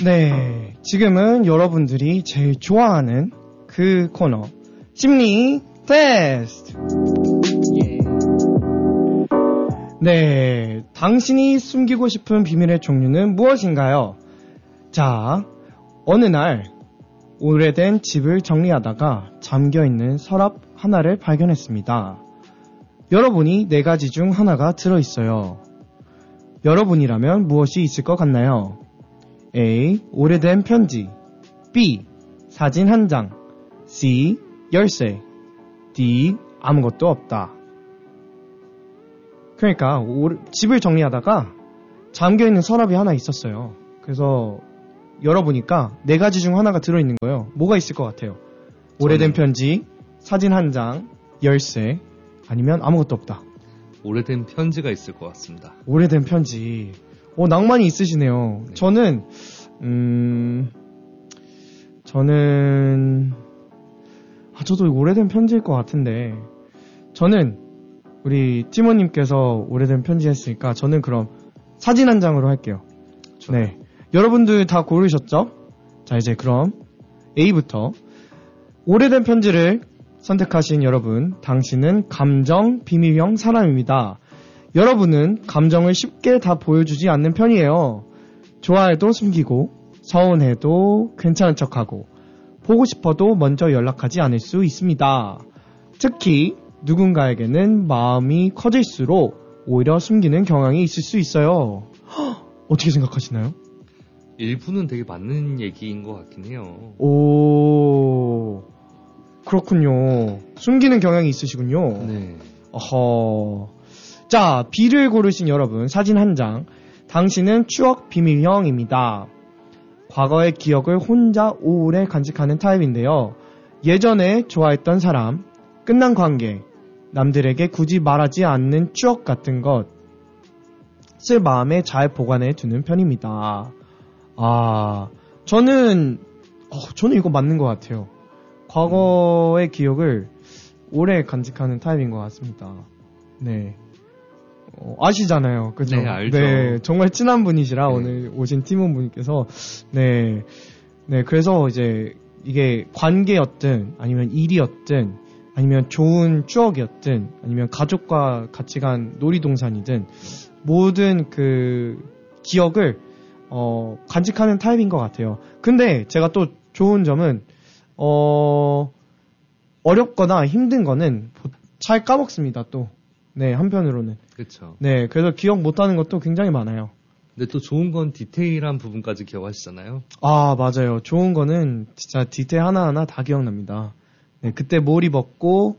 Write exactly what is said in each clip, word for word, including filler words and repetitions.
네, 지금은 여러분들이 제일 좋아하는 그 코너 심리 테스트. 네, 당신이 숨기고 싶은 비밀의 종류는 무엇인가요? 자, 어느 날 오래된 집을 정리하다가 잠겨있는 서랍 하나를 발견했습니다. 여러분이 네 가지 중 하나가 들어있어요. 여러분이라면 무엇이 있을 것 같나요? A. 오래된 편지. B. 사진 한 장. C. 열쇠. D. 아무것도 없다. 그러니까 오, 집을 정리하다가 잠겨있는 서랍이 하나 있었어요. 그래서 열어보니까 네 가지 중 하나가 들어있는 거예요. 뭐가 있을 것 같아요? 오래된 편지, 사진 한 장, 열쇠, 아니면 아무것도 없다. 오래된 편지가 있을 것 같습니다. 오래된 편지. 오, 낭만이 있으시네요. 네. 저는 음 저는 아, 저도 오래된 편지일 것 같은데 저는 우리 팀원님께서 오래된 편지 했으니까 저는 그럼 사진 한 장으로 할게요. 좋아요. 네, 여러분들 다 고르셨죠? 자, 이제 그럼 A부터 오래된 편지를 선택하신 여러분, 당신은 감정 비밀형 사람입니다. 여러분은 감정을 쉽게 다 보여주지 않는 편이에요. 좋아해도 숨기고, 서운해도 괜찮은 척하고, 보고 싶어도 먼저 연락하지 않을 수 있습니다. 특히 누군가에게는 마음이 커질수록 오히려 숨기는 경향이 있을 수 있어요. 허, 어떻게 생각하시나요? 일부는 되게 맞는 얘기인 것 같긴 해요. 오, 그렇군요. 숨기는 경향이 있으시군요. 네. 어허. 자, B를 고르신 여러분, 사진 한 장. 당신은 추억 비밀형입니다. 과거의 기억을 혼자 오래 간직하는 타입인데요. 예전에 좋아했던 사람, 끝난 관계, 남들에게 굳이 말하지 않는 추억 같은 것을 마음에 잘 보관해 두는 편입니다. 아, 저는, 어, 저는 이거 맞는 것 같아요. 과거의 기억을 오래 간직하는 타입인 것 같습니다. 네. 어, 아시잖아요. 그죠? 네, 알죠. 네, 정말 친한 분이시라 네. 오늘 오신 팀원분께서, 네. 네, 그래서 이제 이게 관계였든, 아니면 일이었든, 아니면 좋은 추억이었든, 아니면 가족과 같이 간 놀이동산이든, 모든 그 기억을, 어, 간직하는 타입인 것 같아요. 근데 제가 또 좋은 점은, 어, 어렵거나 힘든 거는 잘 까먹습니다, 또. 네, 한편으로는. 그렇죠. 네, 그래서 기억 못하는 것도 굉장히 많아요. 근데 또 좋은 건 디테일한 부분까지 기억하시잖아요. 아, 맞아요. 좋은 거는 진짜 디테일 하나하나 다 기억납니다. 네, 그때 뭘 입었고,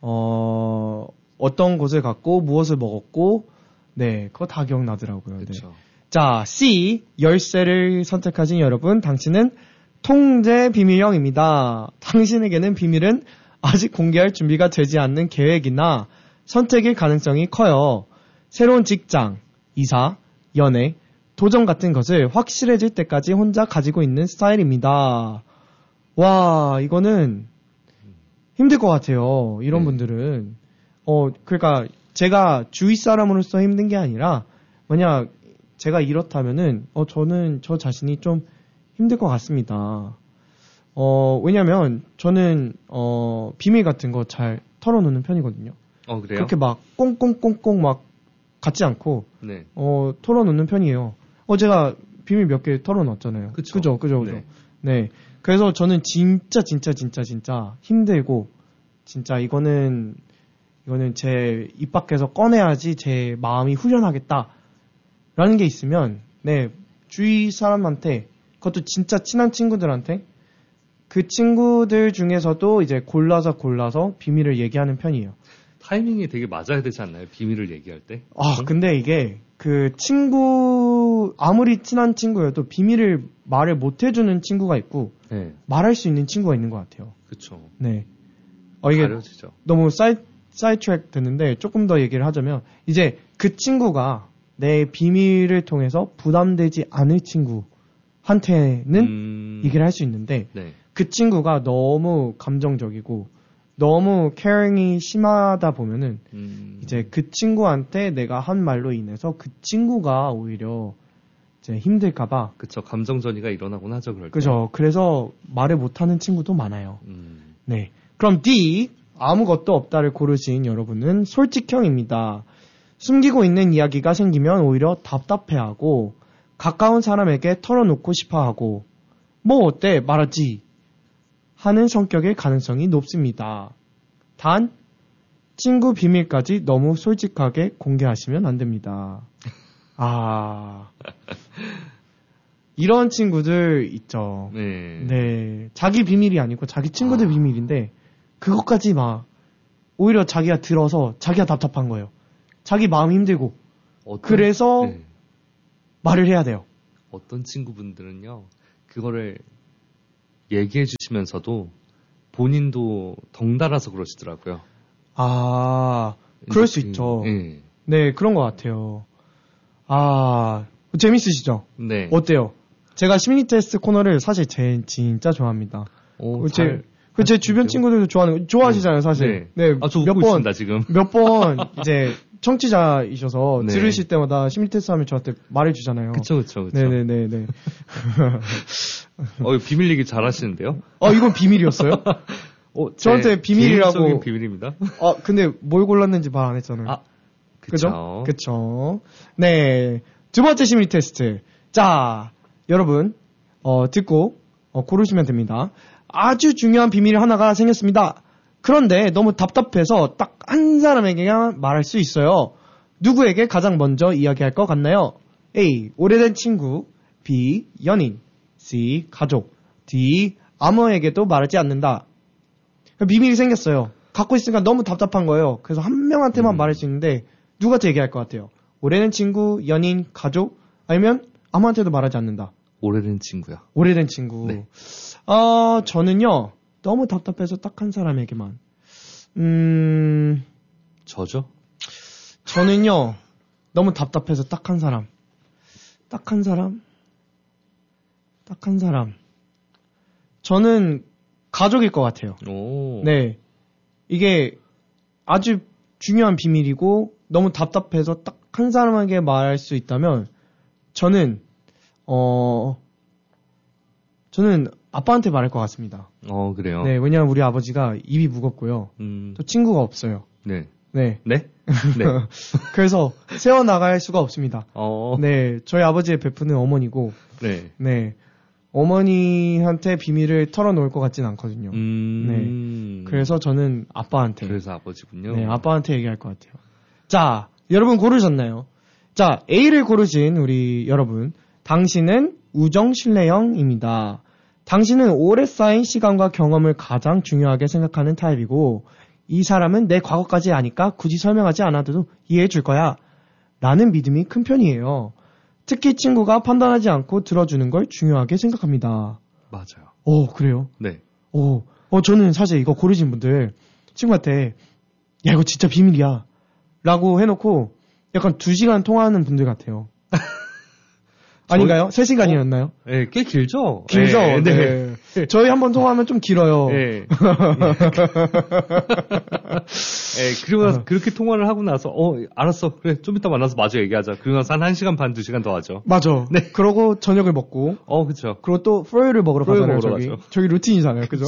어, 어떤 곳을 갔고, 무엇을 먹었고, 네, 그거 다 기억나더라고요. 그렇죠. 네. 자, C, 열쇠를 선택하신 여러분, 당신은 통제 비밀형입니다. 당신에게는 비밀은 아직 공개할 준비가 되지 않는 계획이나 선택일 가능성이 커요. 새로운 직장, 이사, 연애, 도전 같은 것을 확실해질 때까지 혼자 가지고 있는 스타일입니다. 와, 이거는 힘들 것 같아요. 이런 네. 분들은. 어, 그러니까 제가 주위 사람으로서 힘든 게 아니라 만약 제가 이렇다면은 어, 저는 저 자신이 좀 힘들 것 같습니다. 어, 왜냐면 저는 어, 비밀 같은 거 잘 털어놓는 편이거든요. 어, 그래요? 그렇게 막 꽁꽁꽁꽁 막 같지 않고 네. 어, 털어놓는 편이에요. 어, 제가 비밀 몇 개 털어놨잖아요. 그쵸. 그죠, 그죠, 그죠. 네. 네. 그래서 저는 진짜, 진짜, 진짜, 진짜 힘들고, 진짜 이거는, 이거는 제 입 밖에서 꺼내야지 제 마음이 후련하겠다. 라는 게 있으면, 네, 주위 사람한테, 그것도 진짜 친한 친구들한테, 그 친구들 중에서도 이제 골라서 골라서 비밀을 얘기하는 편이에요. 타이밍이 되게 맞아야 되지 않나요? 비밀을 얘기할 때? 아, 근데 이게, 그 친구, 아무리 친한 친구여도 비밀을 말을 못 해주는 친구가 있고, 네. 말할 수 있는 친구가 있는 것 같아요. 그쵸. 네. 어, 이게 가려지죠. 너무 사이, 사이 트랙 됐는데, 조금 더 얘기를 하자면, 이제 그 친구가 내 비밀을 통해서 부담되지 않을 친구한테는 음... 얘기를 할 수 있는데, 네. 그 친구가 너무 감정적이고, 너무 케어링이 심하다 보면은 음... 이제 그 친구한테 내가 한 말로 인해서 그 친구가 오히려 이제 힘들까봐. 그쵸. 감정 전이가 일어나곤 하죠. 그럴 때. 그죠. 그래서 말을 못하는 친구도 많아요. 음. 네. 그럼 D 아무것도 없다를 고르신 여러분은 솔직형입니다. 숨기고 있는 이야기가 생기면 오히려 답답해하고 가까운 사람에게 털어놓고 싶어하고 뭐 어때 말하지 하는 성격일 가능성이 높습니다. 단 친구 비밀까지 너무 솔직하게 공개하시면 안 됩니다. 아 이런 친구들 있죠. 네. 네. 자기 비밀이 아니고 자기 친구들 아. 비밀인데 그것까지 막 오히려 자기가 들어서 자기가 답답한 거예요. 자기 마음이 힘들고 어떤, 그래서 네. 말을 해야 돼요. 어떤 친구분들은요, 그거를 얘기해 주시면서도 본인도 덩달아서 그러시더라고요. 아, 그럴 수 음, 있죠. 네. 네, 그런 것 같아요. 아, 재밌으시죠? 네. 어때요? 제가 심리 테스트 코너를 사실 제 진짜 좋아합니다. 오, 제, 잘, 그 제 주변 친구들도 좋아하는 거, 좋아하시잖아요, 사실. 네. 네. 아, 저 몇 웃고 번, 있습니다, 지금. 몇 번, 이제, 청취자이셔서 네. 들으실 때마다 심리 테스트 하면 저한테 말해주잖아요. 그쵸, 그쵸, 그쵸. 네네네네. 어, 비밀 얘기 잘 하시는데요? 어, 이건 비밀이었어요? 어, 저한테 비밀이라고. 개인적인 비밀입니다. 아, 근데 뭘 골랐는지 말 안 했잖아요. 아, 그죠? 그쵸. 그쵸. 네. 두 번째 심리 테스트. 자, 여러분, 어, 듣고, 어, 고르시면 됩니다. 아주 중요한 비밀 하나가 생겼습니다. 그런데 너무 답답해서 딱 한 사람에게만 말할 수 있어요. 누구에게 가장 먼저 이야기할 것 같나요? A. 오래된 친구. B. 연인. C. 가족. D. 아무에게도 말하지 않는다. 비밀이 생겼어요. 갖고 있으니까 너무 답답한 거예요. 그래서 한 명한테만 음. 말할 수 있는데 누구한테 얘기할 것 같아요? 오래된 친구, 연인, 가족, 아니면 아무한테도 말하지 않는다. 오래된 친구야. 오래된 친구. 네. 어, 저는요, 너무 답답해서 딱 한 사람에게만. 음, 저죠? 저는요, 너무 답답해서 딱 한 사람. 딱 한 사람? 딱 한 사람. 저는 가족일 것 같아요. 오. 네. 이게 아주 중요한 비밀이고, 너무 답답해서 딱 한 사람에게 말할 수 있다면, 저는, 어, 저는 아빠한테 말할 것 같습니다. 어, 그래요? 네, 왜냐면 우리 아버지가 입이 무겁고요. 음. 또 친구가 없어요. 네. 네. 네? 네. 그래서 세워나갈 수가 없습니다. 어. 네, 저희 아버지의 베프는 어머니고, 네. 네. 어머니한테 비밀을 털어놓을 것 같진 않거든요. 음. 네. 그래서 저는 아빠한테. 그래서 아버지군요. 네, 아빠한테 얘기할 것 같아요. 자, 여러분 고르셨나요? 자, A를 고르신 우리 여러분. 당신은 우정 신뢰형입니다. 당신은 오래 쌓인 시간과 경험을 가장 중요하게 생각하는 타입이고, 이 사람은 내 과거까지 아니까 굳이 설명하지 않아도 이해해 줄 거야. 라는 믿음이 큰 편이에요. 특히 친구가 판단하지 않고 들어주는 걸 중요하게 생각합니다. 맞아요. 오, 그래요? 네. 오, 어, 저는 사실 이거 고르신 분들, 친구한테, 야, 이거 진짜 비밀이야. 라고 해놓고, 약간 두 시간 통화하는 분들 같아요. 아닌가요? 세 시간이었나요? 네, 꽤 길죠? 길죠? 네. 네. 네. 저희 한번 통화하면 좀 길어요. 네. 네, 그리고 나서 그렇게 통화를 하고 나서, 어, 알았어. 그래, 좀 이따 만나서 마저 얘기하자. 그리고 나서 한 1시간 반, 두 시간 더 하죠. 맞아. 네. 그러고 저녁을 먹고, 어, 그쵸. 그리고 또 프로이를 먹으러 프로이 가잖아요, 먹으러 저기. 가죠. 저기 루틴이잖아요, 그죠?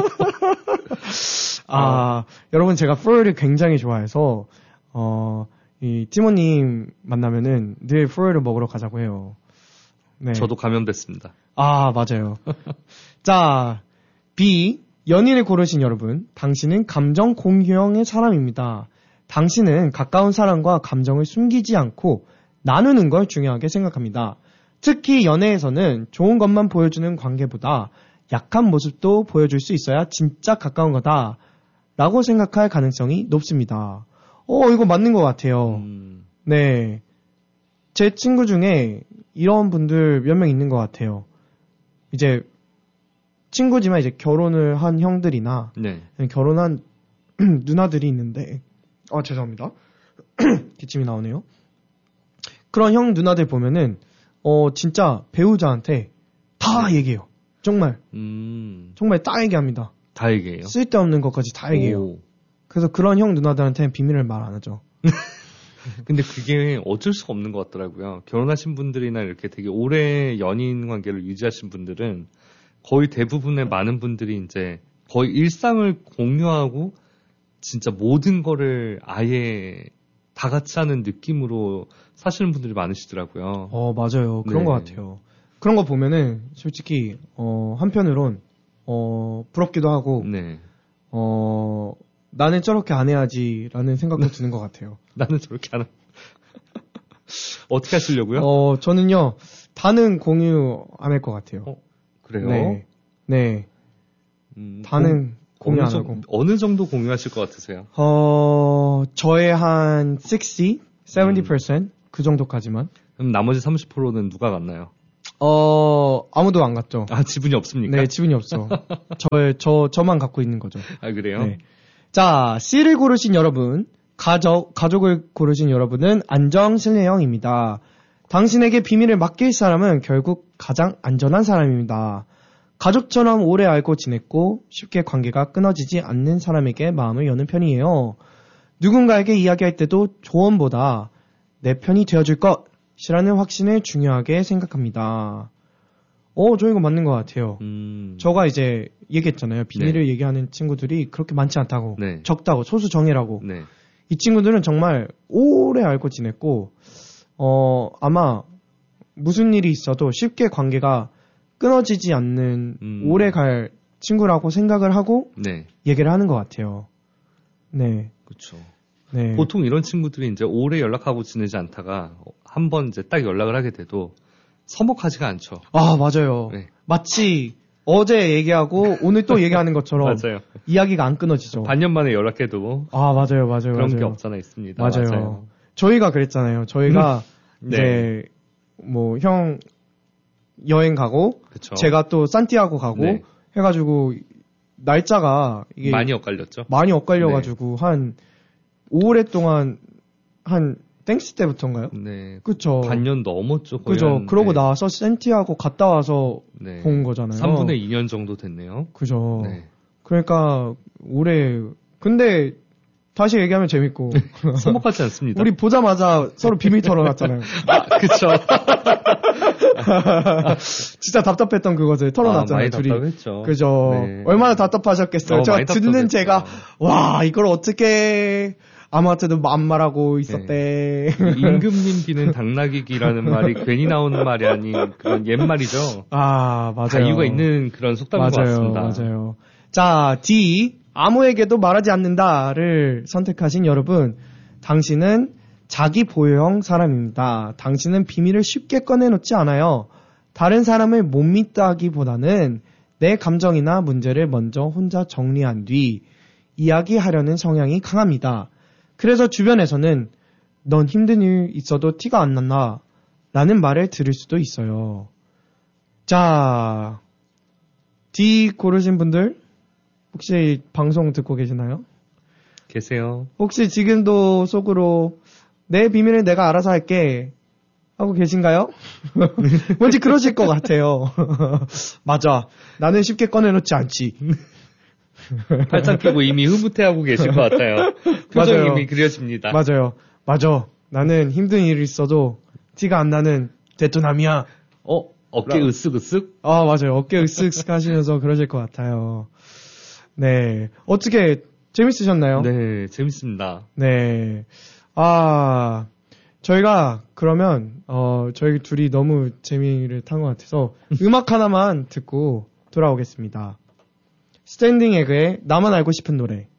아, 여러분 제가 프로이를 굉장히 좋아해서, 어, 이 티모님 만나면은 늘 프로이를 먹으러 가자고 해요. 네. 저도 감염됐습니다. 아, 맞아요. 자, B. 연인을 고르신 여러분. 당신은 감정 공유형의 사람입니다. 당신은 가까운 사람과 감정을 숨기지 않고 나누는 걸 중요하게 생각합니다. 특히 연애에서는 좋은 것만 보여주는 관계보다 약한 모습도 보여줄 수 있어야 진짜 가까운 거다. 라고 생각할 가능성이 높습니다. 어, 이거 맞는 것 같아요. 음. 네. 제 친구 중에 이런 분들 몇 명 있는 것 같아요. 이제 친구지만 이제 결혼을 한 형들이나 네. 결혼한 누나들이 있는데, 아 죄송합니다. 기침이 나오네요. 그런 형 누나들 보면은 어 진짜 배우자한테 다 얘기해요. 정말 음. 정말 다 얘기합니다. 다 얘기해요. 쓸데없는 것까지 다 얘기해요. 오. 그래서 그런 형 누나들한테는 비밀을 말 안 하죠. 근데 그게 어쩔 수가 없는 것 같더라고요. 결혼하신 분들이나 이렇게 되게 오래 연인 관계를 유지하신 분들은 거의 대부분의 많은 분들이 이제 거의 일상을 공유하고 진짜 모든 거를 아예 다 같이 하는 느낌으로 사시는 분들이 많으시더라고요. 어, 맞아요. 그런 네. 것 같아요. 그런 거 보면은 솔직히 어, 한편으론 어, 부럽기도 하고 네. 어, 나는 저렇게 안 해야지라는 생각도 드는 것 같아요. 나는 저렇게 안 하... 어떻게 하시려고요? 어, 저는요, 다는 공유 안 할 것 같아요. 어, 그래요? 네. 네. 음, 다는 공, 공유 안 어느, 하고. 정, 어느 정도 공유하실 것 같으세요? 어, 저의 한 육십, 칠십 퍼센트? 음. 그 정도까지만. 그럼 나머지 삼십 퍼센트는 누가 갔나요? 어, 아무도 안 갔죠. 아, 지분이 없습니까? 네, 지분이 없어. 저, 저, 저만 갖고 있는 거죠. 아, 그래요? 네. 자, C를 고르신 여러분, 가족, 가족을 고르신 여러분은 안정신뢰형입니다. 당신에게 비밀을 맡길 사람은 결국 가장 안전한 사람입니다. 가족처럼 오래 알고 지냈고 쉽게 관계가 끊어지지 않는 사람에게 마음을 여는 편이에요. 누군가에게 이야기할 때도 조언보다 내 편이 되어줄 것이라는 확신을 중요하게 생각합니다. 어, 저 이거 맞는 것 같아요. 음... 저가 이제 얘기했잖아요. 비밀을 네. 얘기하는 친구들이 그렇게 많지 않다고. 네. 적다고. 소수정예라고. 네. 이 친구들은 정말 오래 알고 지냈고 어, 아마 무슨 일이 있어도 쉽게 관계가 끊어지지 않는 음... 오래 갈 친구라고 생각을 하고 네. 얘기를 하는 것 같아요. 네. 그렇죠. 네. 보통 이런 친구들이 이제 오래 연락하고 지내지 않다가 한 번 이제 딱 연락을 하게 돼도 서먹하지가 않죠. 아, 맞아요. 네. 마치 어제 얘기하고 오늘 또 얘기하는 것처럼 맞아요. 이야기가 안 끊어지죠. 반년 만에 연락해도 아, 맞아요. 맞아요. 그런 맞아요. 게 없잖아 있습니다. 맞아요. 맞아요. 저희가 그랬잖아요. 저희가 네. 이제 뭐 형 여행 가고 그쵸. 제가 또 산티아고 가고 네. 해가지고 날짜가 이게 많이 엇갈렸죠. 많이 엇갈려가지고 네. 한 오랫동안 한 땡스 때부터인가요? 네. 그쵸. 반년 넘었죠. 거의 그죠. 한, 그러고 네. 나와서 산티아고 갔다 와서 네. 본 거잖아요. 삼분의 이 년 정도 됐네요. 그죠. 네. 그러니까 올해 근데 다시 얘기하면 재밌고 서먹하지 않습니다. 우리 보자마자 서로 비밀 털어놨잖아요. 아, 그쵸. 진짜 답답했던 그거들 털어놨잖아요. 아, 많이 둘이. 답답했죠. 그죠. 네. 얼마나 답답하셨겠어요. 어, 제가 많이 듣는 답답했어요. 제가 와 이걸 어떻게 아무한테도 안 말하고 있었대. 네. 임금님 귀는 당나귀 귀라는 말이 괜히 나오는 말이 아닌 그런 옛말이죠. 아 맞아요. 다 이유가 있는 그런 속담인 것 맞아요. 같습니다. 맞아요. 자 D 아무에게도 말하지 않는다를 선택하신 여러분, 당신은 자기 보호형 사람입니다. 당신은 비밀을 쉽게 꺼내놓지 않아요. 다른 사람을 못 믿다기보다는 내 감정이나 문제를 먼저 혼자 정리한 뒤 이야기하려는 성향이 강합니다. 그래서 주변에서는 넌 힘든 일 있어도 티가 안 난다 라는 말을 들을 수도 있어요. 자, D 고르신 분들 혹시 방송 듣고 계시나요? 계세요. 혹시 지금도 속으로 내 비밀은 내가 알아서 할게 하고 계신가요? 뭔지 그러실 것 같아요. 맞아. 나는 쉽게 꺼내놓지 않지. 팔짱 끼고 이미 흐뭇해하고 계실 것 같아요. 표정이 맞아요. 이미 그려집니다. 맞아요. 맞아. 나는 힘든 일이 있어도 티가 안 나는 대토남이야. 어? 어깨 라... 으쓱으쓱? 아, 맞아요. 어깨 으쓱으쓱 하시면서 그러실 것 같아요. 네. 어떻게 재밌으셨나요? 네, 재밌습니다. 네. 아, 저희가 그러면 어 저희 둘이 너무 재미를 탄 것 같아서 음악 하나만 듣고 돌아오겠습니다. 스탠딩 에그의 나만 알고 싶은 노래.